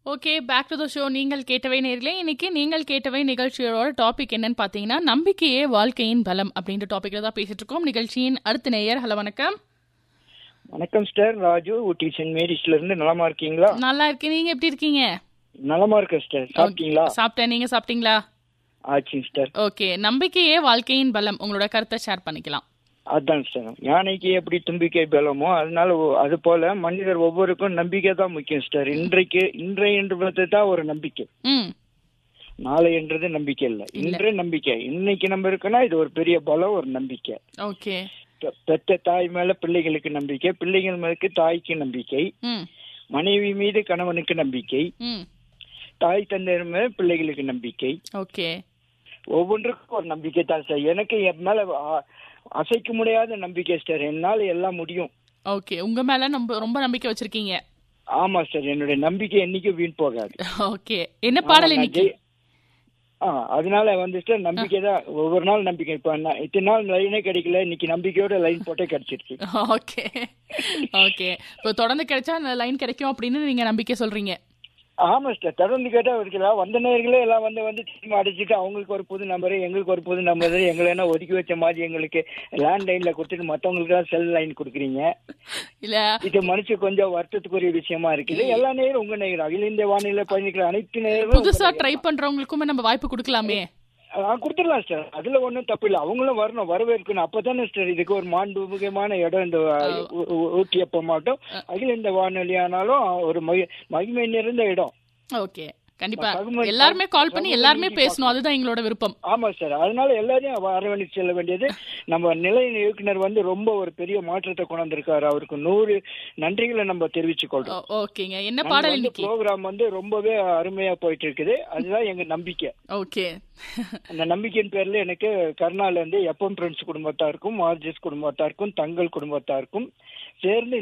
Okay, back to the show. நீங்கள் கேட்டவை நேர்களே, இன்னைக்கு நீங்கள் கேட்டவை நிகழ்ச்சியோட டாபிக் என்னன்னு பார்த்தீங்கன்னா, நம்பிக்கையே வாழ்க்கையின் பலம் அப்படின்ற டாபிக்ல தான் பேசிட்டு இருக்கோம். நிகழ்ச்சியின் அடுத்த நேயர். ஹலோ, வணக்கம். வணக்கம் சிஸ்டர். ராஜு, ஊட்டி சென்ட் மேரிஸ்ல இருந்து. நலமா இருக்கீங்களா? நல்லா இருக்கேன். நீங்க எப்படி இருக்கீங்க? நலமா இருக்க சிஸ்டர். சாப்பிட்டீங்களா? சாப்பிட்டேன். நீங்க சாப்பிட்டீங்களா? ஆச்சு சிஸ்டர். ஓகே, நம்பிக்கையே வாழ்க்கையின் பலம். உங்களோட கருத்தை ஷேர் பண்ணிக்கலாம். அதான் சிஸ்டர், யானைக்கு எப்படி தும்பிக்கை பலமோ அதனால அது போல மனிதர் ஒவ்வொருக்கும் நம்பிக்கை தான் முக்கியம் சிஸ்டர். இன்றைய தான் ஒரு நம்பிக்கை. நாளை என்றது நம்பிக்கை இல்ல, இன்று நம்பிக்கை. இன்னைக்கு நம்ம இருக்குன்னா இது ஒரு பெரிய பலம், ஒரு நம்பிக்கை. ஓகே. பெற்ற தாய் மேல பிள்ளைகளுக்கு நம்பிக்கை, பிள்ளைகள் மேலுக்கு தாய்க்கு நம்பிக்கை, மனைவி மீது கணவனுக்கு நம்பிக்கை, தாய் தந்தையர் மேல பிள்ளைகளுக்கு நம்பிக்கை. ஓகே. ஒவ்வொன்றுக்கும் ஒரு நம்பிக்கை தான் சார். எனக்கு என் மேல அசைக்க முடியாத நம்பிக்கை சார். என்னால எல்லாம் முடியும். ஓகே, உங்க மேல ரொம்ப நம்பிக்கை வச்சிருக்கீங்க. ஆமா சார், என்னுடைய நம்பிக்கை என்னைக்கும் வீண் போகாது. ஓகே, என்ன பாடல் இன்னைக்கு? அதனால வந்துட்டு நம்பிக்கை தான் ஒவ்வொரு நாள் நம்பிக்கை. இப்ப இத்தனை நாள் லைனே கிடைக்கல, இன்னைக்கு நம்பிக்கையோட லைன் போட்டே கிடைச்சிருச்சு. ஓகே ஓகே, இப்போ தொடர்ந்து கிடைச்சா லைன் கிடைக்கும் அப்படின்னு நீங்க நம்பிக்கை சொல்றீங்க. ஆமா சார், தொடர்ந்து கேட்டா இருக்கலாம். வந்த நேர்களே எல்லாம் வந்து திரும்ப அடிச்சுட்டு அவங்களுக்கு ஒரு புது நம்பரு, எங்களுக்கு ஒரு புது நம்பர், எங்களை என்ன ஒதுக்கி வச்ச மாதிரி எங்களுக்கு லேண்ட் லைன்ல கொடுத்துட்டு மத்தவங்களுக்கு தான் செல் லைன் கொடுக்குறீங்க. இல்ல, இது மனுஷன் கொஞ்சம் வருத்தத்துக்குரிய விஷயமா இருக்குது. எல்லா நேரம் உங்க நேரம் அகில இந்திய வானிலை பயணிக்கிற அனைத்து நேரம் புதுசா ட்ரை பண்றவங்களுக்குமே நம்ம வாய்ப்பு கொடுக்கலாமே. கொடுத்துடலாம் சார், அதுல ஒன்றும் தப்பு இல்லை. அவங்களும் வரணும், வரவேற்கணும். அப்பதானே சார் இதுக்கு ஒரு மாண்புமிகமான இடம். இந்த ஊட்டியப்ப மாட்டோம் அகில இந்த வானொலி ஆனாலும் ஒரு மகிமை நிறைந்த இடம். ஓகே, கண்டிப்பா எல்லாருமே கால் பண்ணி எல்லாருமே பேசணும், அதுதான் எங்களோட விருப்பம். ஆமா சார், அதனால எல்லாரையும் அரவணைச்சு செல்ல வேண்டியது. நம்ம நிலைய இயக்குனர் வந்து ரொம்ப ஒரு பெரிய மாற்றத்தை கொண்டு வந்திருக்காரு. அவருக்கு 100 நன்றிகளை நம்ம தெரிவிச்சு கொள்றோம். ஓகேங்க, என்ன பாடல் இன்னைக்கு? ப்ரோக்ராம் வந்து ரொம்பவே அருமையா போயிட்டு இருக்குது. அதுதான் எங்க நம்பிக்கை. ஓகே. அந்த நம்பிக்கையின் பேர்ல எனக்கு கருணால இருந்து எப்பம் ஃப்ரெண்ட்ஸ் குடும்பத்தாருக்கும், ஆர்ஜிஎஸ் குடும்பத்தாருக்கும், தங்கள் குடும்பத்தாருக்கும் சேர்ந்து